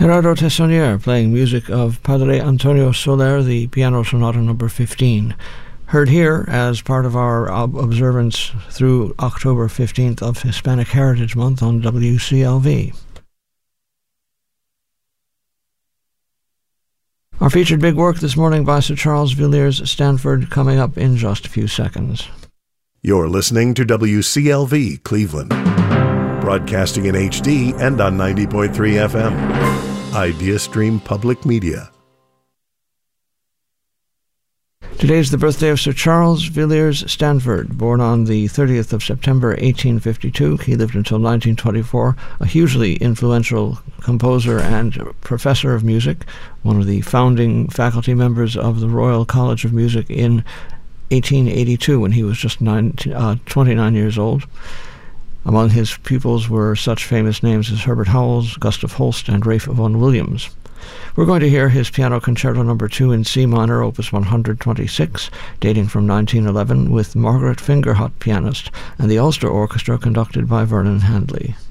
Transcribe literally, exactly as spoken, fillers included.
Gerardo Tessonnier playing music of Padre Antonio Soler, the Piano Sonata number fifteen. Heard here as part of our observance through October fifteenth of Hispanic Heritage Month on W C L V. Our featured big work this morning by Sir Charles Villiers Stanford coming up in just a few seconds. You're listening to W C L V Cleveland, broadcasting in H D and on ninety point three F M. IdeaStream Public Media. Today is the birthday of Sir Charles Villiers Stanford, born on the thirtieth of September eighteen fifty-two. He lived until nineteen twenty-four, a hugely influential composer and professor of music, one of the founding faculty members of the Royal College of Music in eighteen eighty-two when he was just nine, uh, twenty-nine years old. Among his pupils were such famous names as Herbert Howells, Gustav Holst, and Ralph Vaughan Williams. We're going to hear his Piano Concerto number two in C minor, opus one hundred twenty-six, dating from nineteen eleven, with Margaret Fingerhut pianist, and the Ulster Orchestra conducted by Vernon Handley.